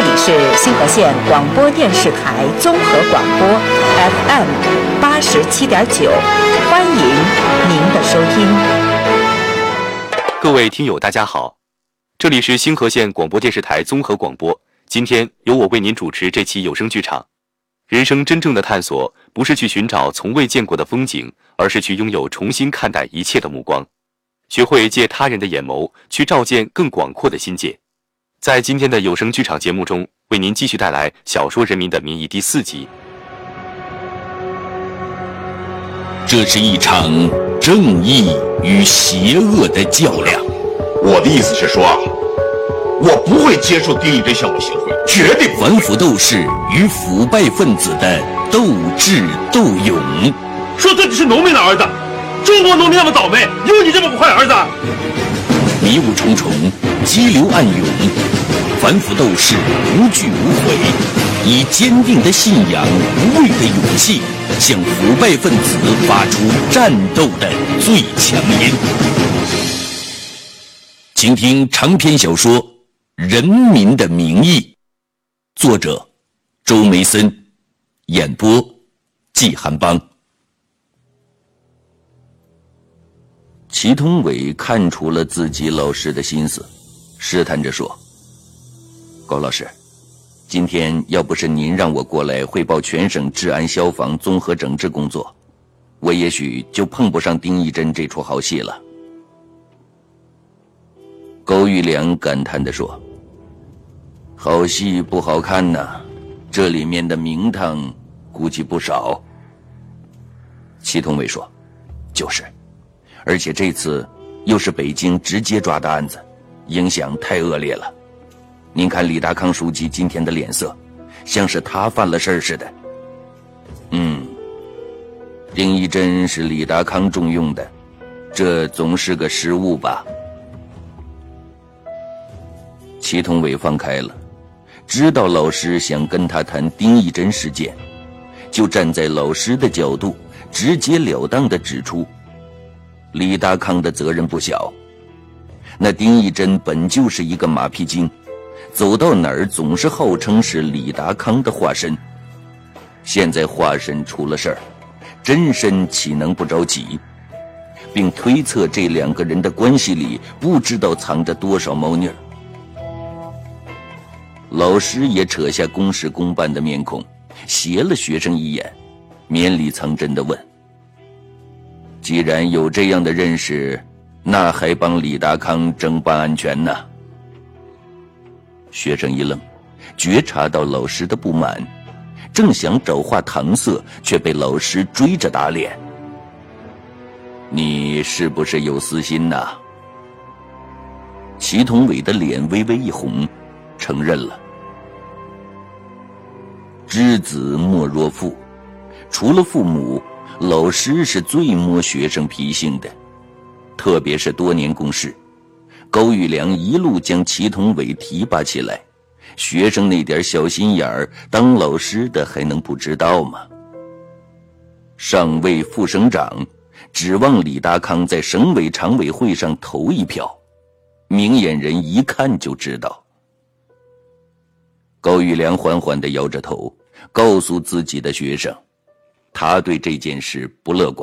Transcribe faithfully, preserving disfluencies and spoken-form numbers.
里是星河县广播电视台综合广播 F M 八十七点九，欢迎您的收听。 各位听友大家好，这里是星河县广播电视台综合广播，今天由我为您主持这期有声剧场。人生真正的探索，不是去寻找从未见过的风景，而是去拥有重新看待一切的目光，学会借他人的眼眸去照见更广阔的心界。在今天的有声剧场节目中，为您继续带来小说《人民的名义》第四集。 这是一场正义与邪恶的较量。 我的意思是说啊，我不会接受丁义珍向我行贿，绝对不会。 反腐斗士与腐败分子的斗智斗勇。 说自己是农民的儿子，中国农民那么倒霉，有你这么个坏儿子？ 迷雾重重，激流暗涌，反腐斗士无惧无悔，以坚定的信仰、无畏的勇气，向腐败分子发出战斗的最强音。请听长篇小说《人民的名义》，作者周梅森，演播季寒邦。祁同伟看出了自己老师的心思，试探着说：高老师，今天要不是您让我过来汇报全省治安消防综合整治工作，我也许就碰不上丁义珍这出好戏了。高玉良感叹地说：好戏不好看呐，这里面的名堂估计不少。祁同伟说：就是，而且这次又是北京直接抓的案子，影响太恶劣了。您看李达康书记今天的脸色，像是他犯了事儿似的。嗯，丁义珍是李达康重用的，这总是个失误吧。祁同伟放开了，知道老师想跟他谈丁义珍事件，就站在老师的角度，直截了当地指出李达康的责任不小。那丁义珍本就是一个马屁精，走到哪儿总是号称是李达康的化身。现在化身出了事儿，真身岂能不着急？并推测这两个人的关系里不知道藏着多少猫腻儿。老师也扯下公事公办的面孔，斜了学生一眼，绵里藏针地问：既然有这样的认识，那还帮李达康争办安全呢？学生一愣，觉察到老师的不满，正想找话搪塞，却被老师追着打脸：你是不是有私心呐？祁同伟的脸微微一红，承认了。知子莫若父，除了父母，老师是最摸学生脾性的，特别是多年共事，高玉良一路将祁同伟提拔起来，学生那点小心眼儿，当老师的还能不知道吗？上尉副省长指望李达康在省委常委会上投一票，明眼人一看就知道。高玉良缓缓地摇着头，告诉自己的学生，他对这件事不乐观。